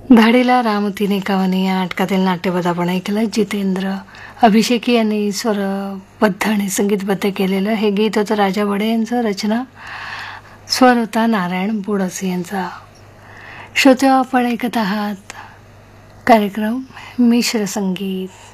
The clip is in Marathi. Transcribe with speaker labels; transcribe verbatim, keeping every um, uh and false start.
Speaker 1: धाडीला रामतीने कावनी या नाटकातील नाट्यपद आपण ऐकलं. जितेंद्र अभिषेकी यांनी स्वरबद्ध आणि संगीतबद्ध केलेलं हे गीत होतं राजा बडे यांचं. रचना स्वर होता नारायण बोडसे यांचा. श्रोते, आपण ऐकत आहात कार्यक्रम मिश्र संगीत.